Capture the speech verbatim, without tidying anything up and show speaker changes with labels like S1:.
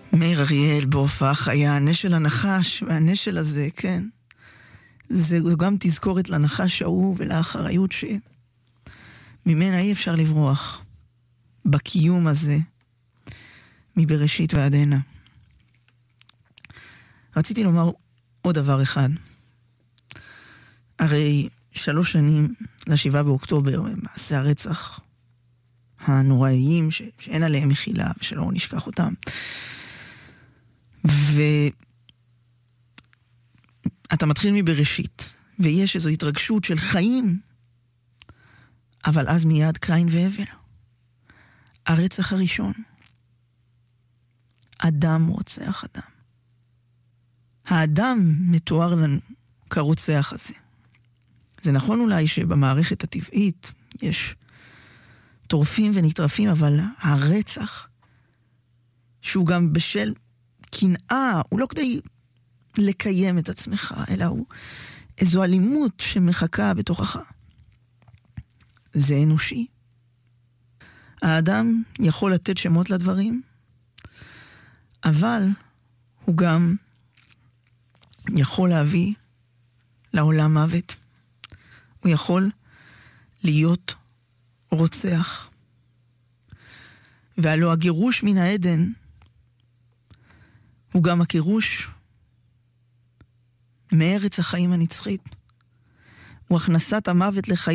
S1: מאיר אריאל בהופעה חיה, הנשל הנחש, והנשל הזה, כן, זה גם תזכורת לנחש ההוא ולאחריות שממנה אי אפשר לברוח בקיום הזה מבראשית ועד הנה. רציתי לומר עוד דבר אחד. הרי שלוש שנים לשבעה באוקטובר, מעשי הרצח הנוראיים ש... שאין עליהם מחילה ושלא נשכח אותם. ואתה מתחיל מבראשית, ויש איזו התרגשות של חיים, אבל אז מיד קין והבל. הרצח הראשון. אדם רוצח אדם. האדם מתואר לנו כרוצח הזה. זה נכון אולי שבמערכת הטבעית יש טורפים ונטרפים, אבל הרצח, שהוא גם בשל קנאה, הוא לא כדי לקיים את עצמך, אלא הוא איזו אלימות שמחכה בתוכך. זה אנושי. האדם יכול לתת שמות לדברים, אבל הוא גם יכול להביא לעולם מוות. הוא יכול להיות רוצח. והלא הגירוש מן העדן הוא גם הגירוש מארץ החיים הנצחית. הוא הכנסת המוות לחיים